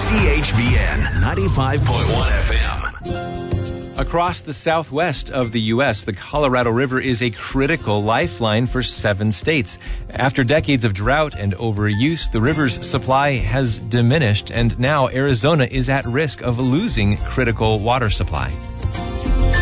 CHVN 95.1 FM. Across the southwest of the U.S., the Colorado River is a critical lifeline for 7 states. After decades of drought and overuse, the river's supply has diminished, and now Arizona is at risk of losing critical water supply.